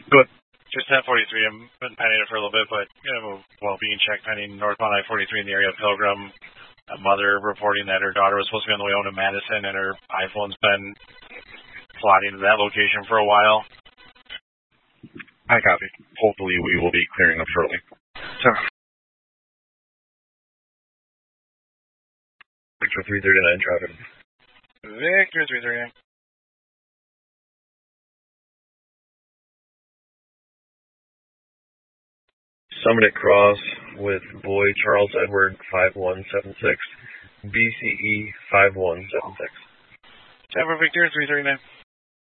Good. Just 1043. I've been pending it for a little bit, but a well-being check pending northbound I-43 in the area of Pilgrim. A mother reporting that her daughter was supposed to be on the way home to Madison, and her iPhone's been plotting to that location for a while. I copy. Hopefully we will be clearing up shortly. Sir. Victor 339 traffic. Victor 339. Summit Cross with Boy Charles Edward 5176, BCE 5176. Denver Victor 339.